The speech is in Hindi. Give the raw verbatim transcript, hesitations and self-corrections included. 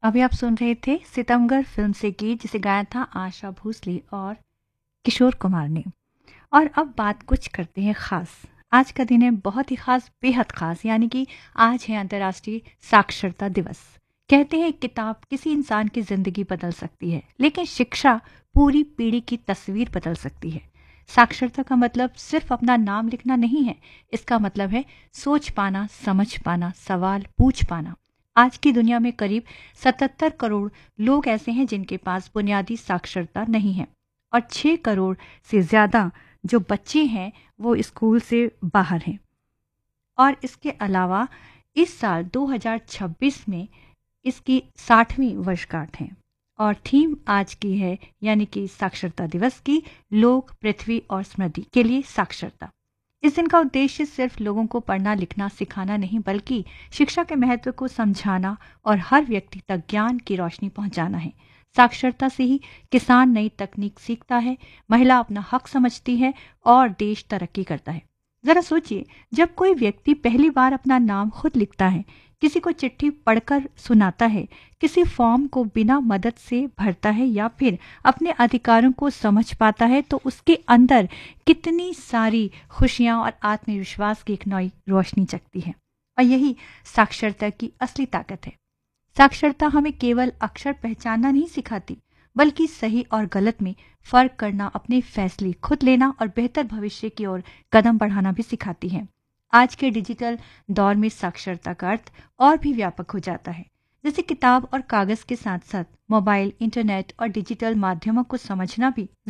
अभी आप सुन रहे थे सितमगर फिल्म से गीत जिसे गाया था आशा भोसले और किशोर कुमार ने। और अब बात कुछ करते हैं खास। आज का दिन है बहुत ही खास, बेहद खास, यानी कि आज है अंतर्राष्ट्रीय साक्षरता दिवस। कहते हैं किताब किसी इंसान की जिंदगी बदल सकती है, लेकिन शिक्षा पूरी पीढ़ी की तस्वीर बदल सकती है। साक्षरता का मतलब सिर्फ अपना नाम लिखना नहीं है। इसका मतलब है सोच पाना, समझ पाना, सवाल पूछ पाना। आज की दुनिया में करीब सतहत्तर करोड़ लोग ऐसे हैं जिनके पास बुनियादी साक्षरता नहीं है, और छह करोड़ से ज्यादा जो बच्चे हैं वो स्कूल से बाहर हैं। और इसके अलावा इस साल दो हज़ार छब्बीस में इसकी साठवीं वर्षगांठ है। और थीम आज की है, यानी कि साक्षरता दिवस की, लोग, पृथ्वी और समृद्धि के लिए साक्षरता। इस दिन का उद्देश्य सिर्फ लोगों को पढ़ना लिखना सिखाना नहीं, बल्कि शिक्षा के महत्व को समझाना और हर व्यक्ति तक ज्ञान की रोशनी पहुंचाना है। साक्षरता से ही किसान नई तकनीक सीखता है, महिला अपना हक समझती है और देश तरक्की करता है। जरा सोचिए, जब कोई व्यक्ति पहली बार अपना नाम खुद लिखता है, किसी को चिट्ठी पढ़कर सुनाता है, किसी फॉर्म को बिना मदद से भरता है, या फिर अपने अधिकारों को समझ पाता है, तो उसके अंदर कितनी सारी खुशियां और आत्मविश्वास की एक नई रोशनी जगती है। और यही साक्षरता की असली ताकत है। साक्षरता हमें केवल अक्षर पहचानना नहीं सिखाती, बल्कि सही और गलत में फर्क करना, अपने फैसले खुद लेना और बेहतर भविष्य की ओर कदम बढ़ाना भी सिखाती है। आज के डिजिटल दौर में साक्षरता का अर्थ और भी व्यापक हो जाता है। जैसे किताब और कागज के साथ साथ मोबाइल, इंटरनेट और डिजिटल माध्यमों को समझना भी